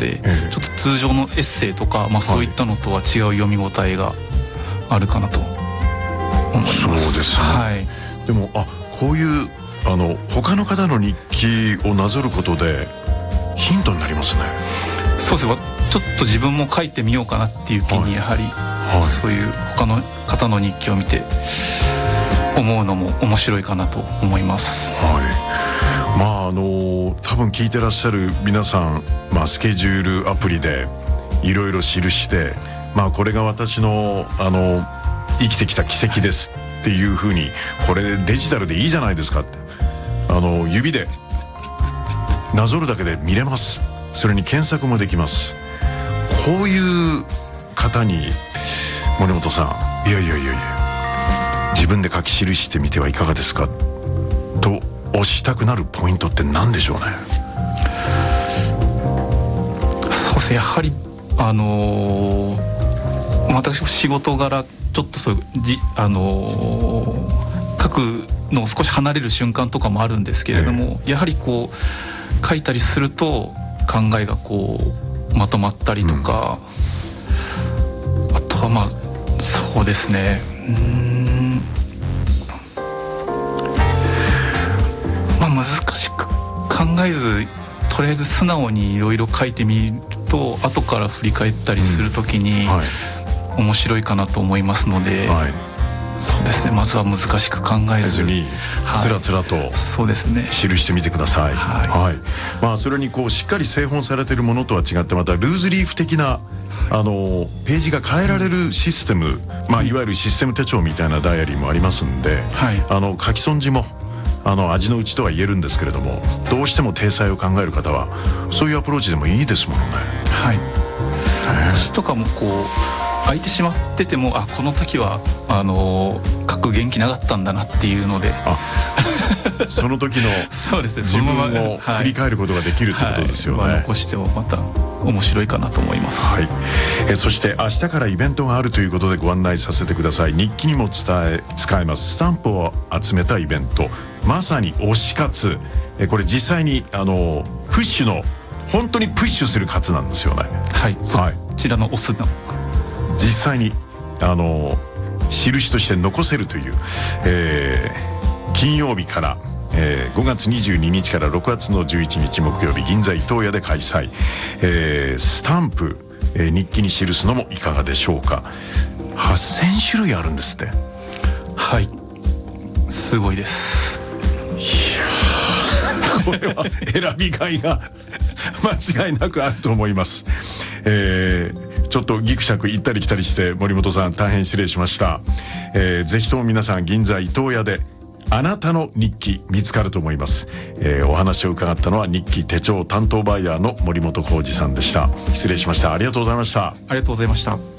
で、ちょっと通常のエッセイとか、そういったのとは違う読み応えがあるかなと思います。 そうですね、 はい、 でもこういう他の方の日記をなぞることでヒントになりますね。 そうですね、ちょっと自分も書いてみようかなっていう気に、やはり、そういう他の方の日記を見て思うのも面白いかなと思います。 多分聞いてらっしゃる皆さん、スケジュールアプリでいろいろ記して、これが私の生きてきた奇跡ですっていうふうに、これデジタルでいいじゃないですかって、指でなぞるだけで見れます。それに検索もできます。こういう方に森本さん、いや自分で書き記してみてはいかがですかとおしたくなるポイントって何でしょうね。 そうですね、やはり私も仕事柄ちょっとそういう書くのを少し離れる瞬間とかもあるんですけれども、やはりこう書いたりすると考えがこうまとまったりとか、あとはそうですね、難しく考えず、とりあえず素直にいろいろ書いてみると、後から振り返ったりするときに面白いかなと思いますので、そうですね、まずは難しく考えずにつらつらとそうですね、 記してみてください。それにしっかり製本されているものとは違って、またルーズリーフ的なページが変えられるシステム、いわゆるシステム手帳みたいなダイアリーもありますんで、書き損じも味のうちとは言えるんですけれども、どうしても体裁を考える方はそういうアプローチでもいいですものね。私とかも空いてしまってても、この時は書く元気なかったんだなっていうので、その時の自分を振り返ることができるってことですよね。残してもまた面白いかなと思います。そして明日からイベントがあるということでご案内させてください。日記にも使えますスタンプを集めたイベント、まさに推し活、これ実際にプッシュの本当にプッシュする活なんですよね。そちらの押すの実際に印として残せるという、金曜日から、5月22日から6月の11日木曜日、銀座伊東屋で開催、スタンプ、日記に記すのもいかがでしょうか。8000種類あるんですって。すごいです。これは選びがいが間違いなくあると思います。ちょっとギクシャク行ったり来たりして森本さん大変失礼しました。ぜひとも皆さん銀座伊東屋であなたの日記見つかると思います。お話を伺ったのは日記手帳担当バイヤーの森本浩二さんでした。失礼しました。ありがとうございました。ありがとうございました。